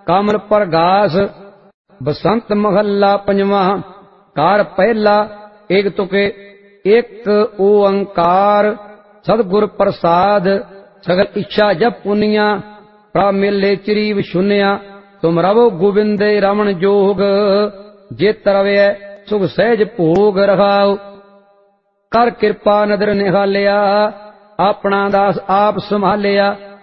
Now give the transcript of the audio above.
कमल प्रगास। बसंत महला पंजवां। कार पहला एक तुके एक ओंकार। सतगुर प्रसाद सगल इच्छा जप पुनिया। प्रभ मेले चिरीव शून्या। तुम रवो गोविंदे रमण जोग। जेत रवे सुख सहज भोग रखाओ। कर कृपा नदर निहालिया। अपना दास आप संभालिया।